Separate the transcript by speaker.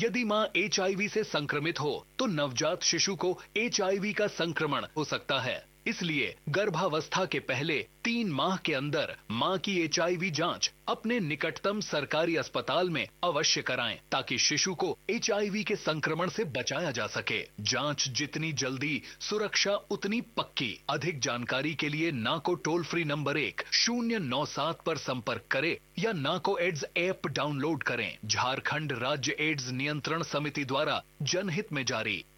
Speaker 1: यदि मां HIV से संक्रमित हो तो नवजात शिशु को HIV का संक्रमण हो सकता है। इसलिए गर्भावस्था के पहले 3 माह के अंदर मां की HIV जांच अपने निकटतम सरकारी अस्पताल में अवश्य कराएं ताकि शिशु को HIV के संक्रमण से बचाया जा सके। जांच जितनी जल्दी, सुरक्षा उतनी पक्की। अधिक जानकारी के लिए नाको टोल फ्री नंबर 1097 पर संपर्क करें या नाको एड्स ऐप डाउनलोड करें। झारखंड राज्य एड्स नियंत्रण समिति द्वारा जनहित में जारी।